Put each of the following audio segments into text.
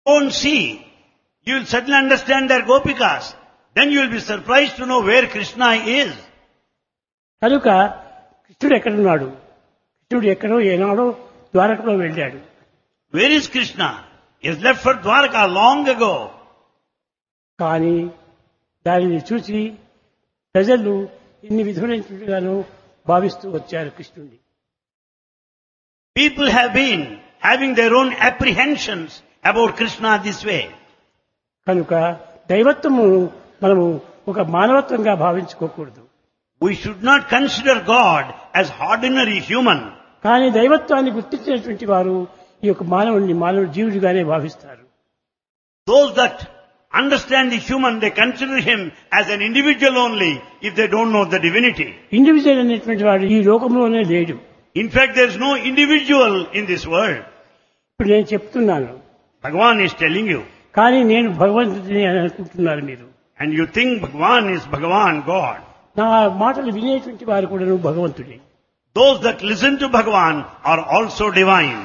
Don't see. You will certainly understand their gopikas. Then you will be surprised to know where Krishna is. కనుక కృష్ణుడు ఎక్కడున్నాడు? కృష్ణుడు ఎక్కడో ఏనాడో ద్వారకలో వెళ్ళాడు. Where is Krishna? He has left for Dwarka long ago. కానీ దానిని చూసి ప్రజలు ఇన్ని విధులైనట్టుగాను భావిస్తూ వచ్చారు కృష్ణుడిని. People have been having their own apprehensions about Krishna this way. కనుక దైవత్వము మనము ఒక మానవత్వంగా భావించుకోకూడదు. We should not consider God as ordinary human. కానీ దైవత్వాన్ని గుర్తించినటువంటి వారు ఈ యొక్క మానవ జీవుడిగానే భావిస్తారు. Those that understand the human, they consider him as an individual only if they don't know the divinity. Individual అనేటువంటి వాడు ఈ లోకంలోనే లేడు. In fact, there is no individual in this world. ఇప్పుడు నేను చెప్తున్నాను, Bhagavan is telling you. కానీ నేను భగవంతుడిని అని అనుకుంటున్నారు మీరు. And you think Bhagavan is Bhagavan, God. నా మాటలు వినేటువంటి వారు కూడా భగవంతుడే. Those that listen to Bhagavan are also divine.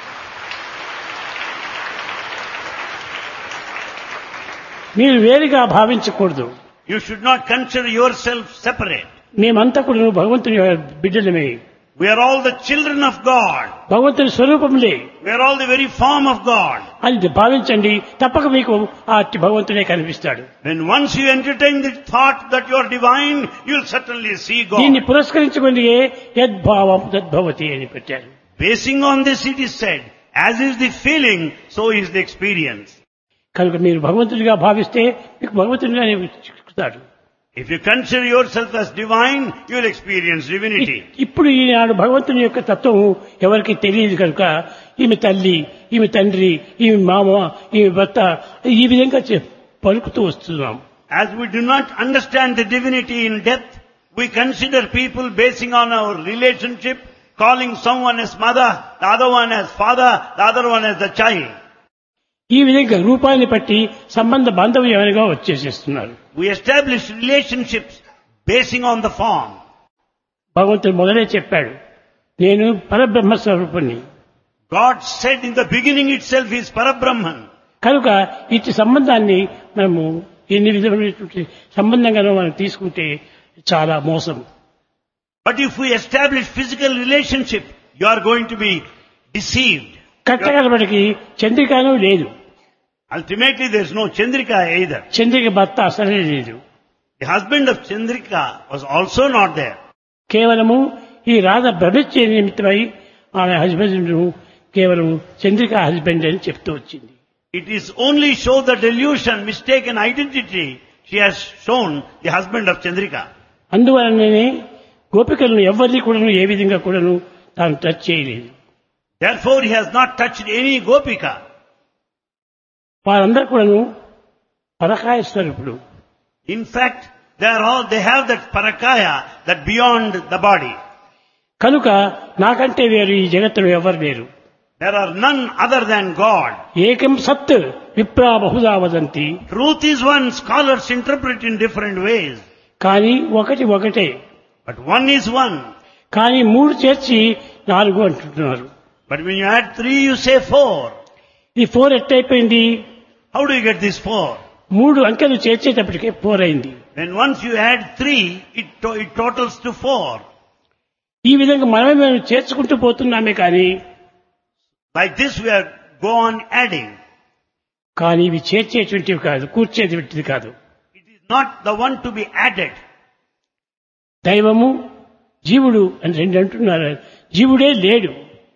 మీరు వేరుగా భావించకూడదు. You should not consider yourself separate. మేమంతా కూడా భగవంతుని బిడ్డలమే. We are all the children of God. భగవంతుని స్వరూపములే. We are all the very form of God. అది భావించండి, తప్పక మీకు ఆ భగవంతుడే కనిపిస్తాడు. When once you entertain the thought that you are divine, you will certainly see God. దీన్ని పురస్కరించుకొని యద్భావం తద్భవతి అని పెట్టారు. Basing on this it is said, as is the feeling, so is the experience. కనుక మీరు భగవంతుడిగా భావిస్తే మీకు భగవంతుడిగానే చిక్కుతాడు. If you consider yourself as divine, you will experience divinity. ఇప్పుడు ఈనాడు భగవంతుని యొక్క తత్వం ఎవరికి తెలియదు కనుక ఈమె తల్లి, ఈమె తండ్రి, ఈమె మామ, ఈమె భర్త ఈ విధంగా పలుకుతూ వస్తున్నాం. As we do not understand the divinity in depth, we consider people basing on our relationship, calling someone as mother, the other one as father, the other one as the child. ఈ విధంగా రూపాన్ని బట్టి సంబంధ బాంధవ్యంగా వచ్చేసేస్తున్నారు. We establish relationships basing on the form. భగవంతుడు మొదలే చెప్పాడు, నేను పరబ్రహ్మ స్వరూపుణ్ణి. God said in the beginning itself he is Parabrahman. కనుక ఇట్టి సంబంధాన్ని మనము ఎన్ని విధమైనటువంటి సంబంధంగానో మనం తీసుకుంటే చాలా మోసం. But if we establish physical relationship, you are going to be deceived. కట్టగలబడికి చంద్రికాను లేదు. Ultimately there is no Chandrika either. Chandrika భర్త అసలే లేదు. The husband of Chandrika was also not there. కేవలము ఈ రాధ భ్రమించే నిమిత్తమై ఆమె హస్బెండ్ కేవలం చంద్రిక హస్బెండ్ అని చెప్తూ వచ్చింది. It is only show the delusion, mistaken identity. She has shown the husband of Chandrika. అందువలననే గోపికలను ఎవరిని కూడాను ఏ విధంగా కూడాను తాను టచ్ చేయలేదు. Therefore he has not touched any gopika. వారందరూ కూడాను పరకాయ స్వరూపుడు. In fact, they have that parakaya, that beyond the body. కనుక నాకంటే వేరు ఈ జగత్తులో ఎవరు లేరు. There are none other than God. ఏకం సత్ విప్రా Bahuda వదంతి. Truth is one, scholars interpret in different ways. కానీ ఒకటే. But one is one. కానీ మూడు చేర్చి 4 అంటున్నారు. But when you add 3, you say 4. ఈ 4 ఎట్టయిపోయింది? How do you get this 4? 3 అంకెలు చేర్చేటప్పటికే 4 అయింది. When once you add 3, it totals to 4. ఈ విధంగా మనమే చేర్చుకుంటూ పోతున్నామే కానీ like this we are go on adding. కానీ ఇవి చేర్చేటువంటివి కాదు, కూర్చేటువంటిది కాదు. It is not the one to be added. దైవము జీవుడు అని రెండు అంటున్నారు. జీవుడే లేడు.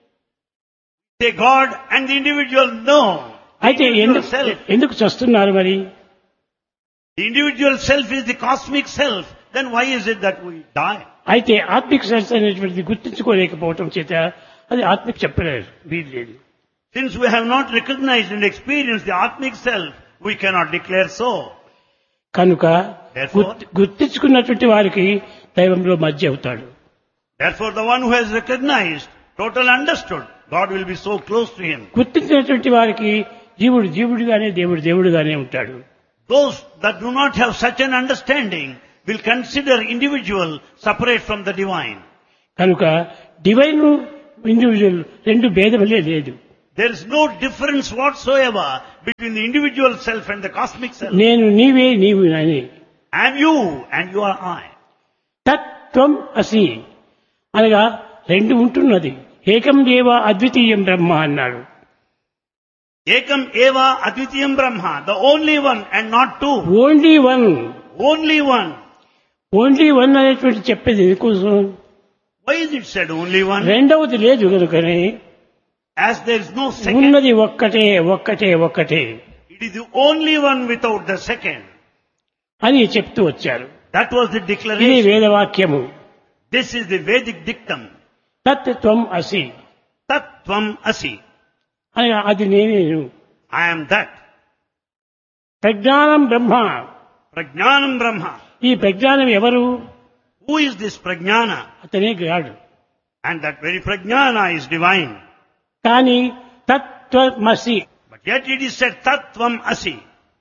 Say God and the individual no. అయితే ఎందుకు చస్తున్నారు మరి? The individual self is the cosmic self. Then why is it that we die? అయితే ఆత్మిక సెల్ఫ్ అనేటువంటిది గుర్తించుకోలేకపోవటం చేత అది ఆత్మిక చెప్పలేదు, వీల్లేదు. Since we have not recognized and experienced the Atmic self, we cannot declare so. కనుక గుర్తించుకున్నటువంటి వారికి దైవంలో మధ్య అవుతాడు. Therefore the one who has recognized, total understood, God will be so close to him. గుర్తించినటువంటి వారికి జీవుడు జీవుడిగానే, దేవుడు దేవుడిగానే ఉంటాడు. Those that do not have such an understanding will consider individual separate from the divine. కనుక డివైన్ ఇండివిజువల్ రెండు భేదములే లేదు. There is no difference whatsoever between the individual self and the cosmic self. నేను నీవే నీవు అని. I am you and you are I. తత్వం అసి అనగా రెండు ఉంటున్నది. ఏకం ఏవ అద్వితీయం బ్రహ్మ అన్నాడు. Ekam eva advitiyam brahma, the only one and not two. Only one. Only one. Only one అనేటువంటి చెప్పేది ఎందుకోసం? Why is it said only one? రెండవది లేదు కనుకనే As there is no second. ఉన్నది ఒక్కటే ఒక్కటే ఒక్కటే It is the only one without the second. అని చెప్తూ వచ్చారు. That was the ఇది declaration. వేదవాక్యము. This is the Vedic dictum. తత్వం అసి Tattvam asi. అనగా అది నేను. I am that. ప్రజ్ఞానం బ్రహ్మ. Prajnanam Brahma. ఈ ప్రజ్ఞానం ఎవరు? Who is this Prajnana? అతనే గాడు. And that very Prajnana is divine. కానీ తత్వమసి. But yet it is said Tattvam asi.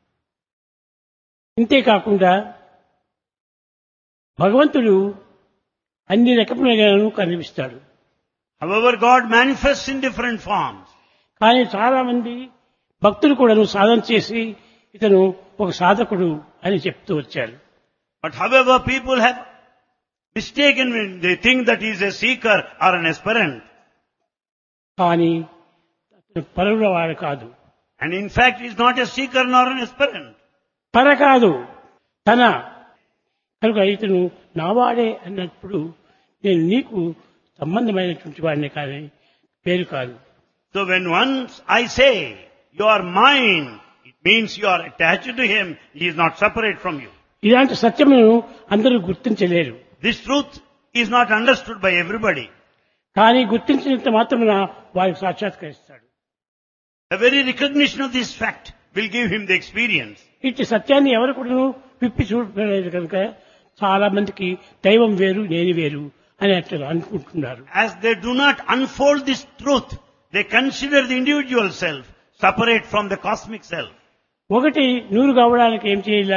ఇంతేకాకుండా భగవంతుడు అన్ని రకములుగాను కనిపిస్తాడు. However, God manifests in different forms. కానీ చాలా మంది భక్తులు కూడాను సాధన చేసి ఇతను ఒక సాధకుడు అని చెప్తూ వచ్చారు. But however, people have mistaken when they think that he is a seeker or an aspirant. కానీ అతను పరుల వాడు కాదు. And in fact, he is not a seeker nor an aspirant. పర కాదు, తన. కనుక ఇతను నావాడే అన్నప్పుడు నేను నీకు సంబంధమైనటువంటి వాడిని కానీ పేరు కాదు. So when once I say, you are mine, it means you are attached to him. He is not separate from you. ఇలాంటి సత్యమును అందరూ గుర్తించలేరు. This truth is not understood by everybody. కానీ గుర్తించినంత మాత్రమున వారికి సాక్షాత్కరిస్తాడు. The very recognition of this fact will give him the experience. ఇట్టి సత్యాన్ని ఎవరు కూడాను విప్పి చూడలేదు కనుక చాలా మందికి దైవం వేరు నేను వేరు అని అట్లా అనుకుంటున్నారు. As they do not unfold this truth, they consider the individual self separate from the cosmic self. ఒకటి 100 కావడానికి ఏం చేయాలా?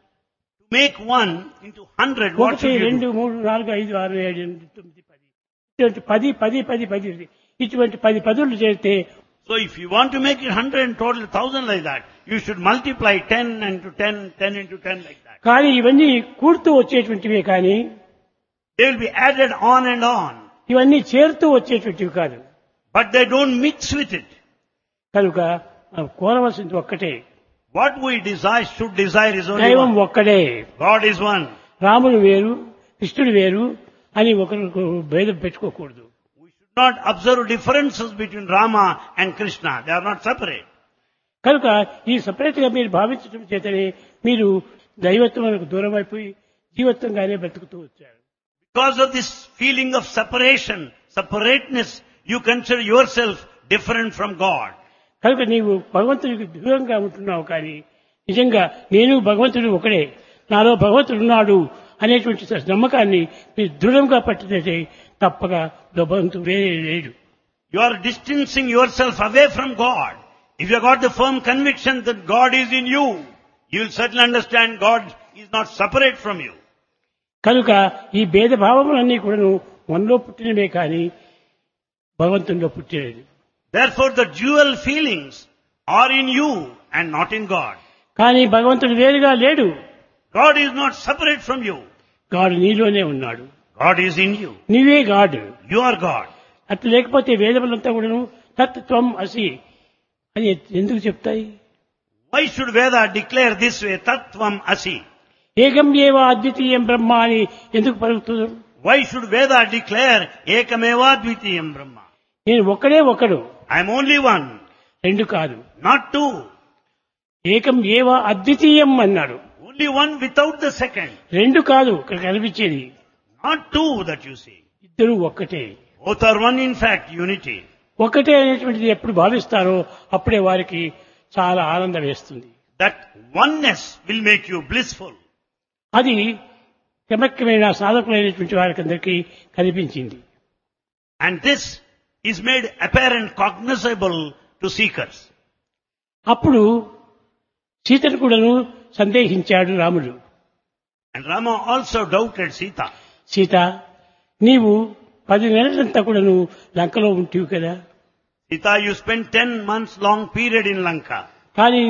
To make one into 100, what 1 should you 2 do? 3 4 5 6 7 8 9 10 ఇటువంటి 10 ఇటువంటి 10 పదులు చేస్తే So if you want to make it 100 and total 1000 like that, you should multiply 10 into 10, 10 into 10 like that. కానీ ఇవన్నీ కూడుతూ వచ్చేటువంటివే కానీ They will be added on and on. ఇవన్నీ చేరుతూ వచ్చేటువంటివి కాదు. But they don't mix with it. కనుక మనం కోరవలసింది ఒక్కటే. What we desire, should desire is only దైవం one. ఒక్కడే. God is one. రాముడు వేరు కృష్ణుడు వేరు అని ఒకరికి భేదం పెట్టుకోకూడదు. We should not observe differences between Rama and Krishna. They are not separate. కనుక ఈ సపరేట్ గా మీరు భావించడం చేతనే మీరు దైవత్వానికి దూరం అయిపోయి జీవత్వంగానే బ్రతుకుతూ వచ్చారు. Because of this feeling of separation, separateness, you consider yourself different from God. కనుక నీవు భగవంతుడికి దూరంగా ఉంటున్నావు కానీ నిజంగా నేను భగవంతుడు ఒకడే, నాలో భగవంతుడు ఉన్నాడు అనేటువంటి నమ్మకాన్ని మీరు దృఢంగా పట్టినట్టే తప్పక భగవంతుడు వేరే లేడు. You are distancing yourself away from God. If you have got the firm conviction that God is in you, you will certainly understand God is not separate from you. కనుక ఈ భేదభావములన్నీ కూడాను మనలో పుట్టినవే కానీ భగవంతునిలో పుట్టినది. Therefore the dual feelings are in you and not in God. కానీ భగవంతుడు వేరుగా లేడు. God is not separate from you. గాడు నీలోనే ఉన్నాడు. God is in you. నీవే గాడు. You are God. అట్లా లేకపోతే వేదములంతా కూడాను తత్వం అసి అని ఎందుకు చెప్తాయి? Why should Veda declare this way, Tattvam asi? ఏకం ఏవ అద్వితీయం బ్రహ్మ అని ఎందుకు పలుకుతున్నారు? Why should Veda declare Ekameva Dvitiyam Brahma? నేను ఒక్కడే ఒకడు, I am only one, రెండు కాదు. not two. ఏకం ఏవ అద్వితీయం అన్నాడు. Only one without the second. రెండు కాదు ఇక్కడ కనిపించేది, Not two that you see. ఇద్దరు ఒక్కటే. Both are one in fact, unity. ఒకటే అనేటువంటిది ఎప్పుడు భావిస్తారో అప్పుడే వారికి చాలా ఆనందం వేస్తుంది. That oneness will make you blissful. అది క్రమక్రమేణా సాధకులైనటువంటి వారికి అందరికీ కనిపించింది. And this is made apparent, cognizable to seekers. అప్పుడు సీతను కూడాను సందేహించాడు రాముడు. And Rama also doubted Sita. Sita, నీవు 10 నెలలంతా కూడాను లంకలో ఉంటివి కదా, Sita, you spent 10 months long period in Lanka. కానీ